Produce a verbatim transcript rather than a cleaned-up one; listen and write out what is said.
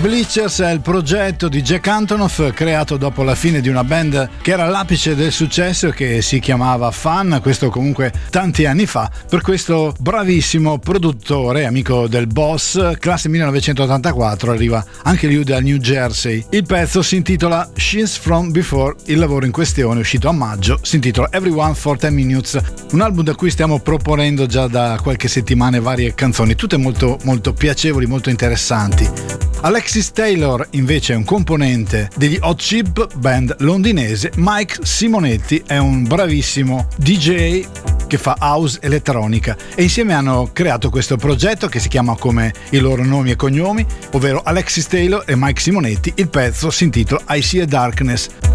Bleachers è il progetto di Jack Antonoff, creato dopo la fine di una band che era all'apice del successo, che si chiamava Fun, questo comunque tanti anni fa, per questo bravissimo produttore, amico del boss, classe millenovecentottantaquattro, arriva anche lui dal New Jersey. Il pezzo si intitola She's From Before, il lavoro in questione, uscito a maggio, si intitola Everyone for ten minutes, un album da cui stiamo proponendo già da qualche settimana varie canzoni, tutte molto, molto piacevoli, molto interessanti. Alexis Taylor invece è un componente degli Hot Chip, band londinese. Mike Simonetti è un bravissimo D J che fa house elettronica e insieme hanno creato questo progetto che si chiama come i loro nomi e cognomi, ovvero Alexis Taylor e Mike Simonetti. Il pezzo si intitola I See a Darkness.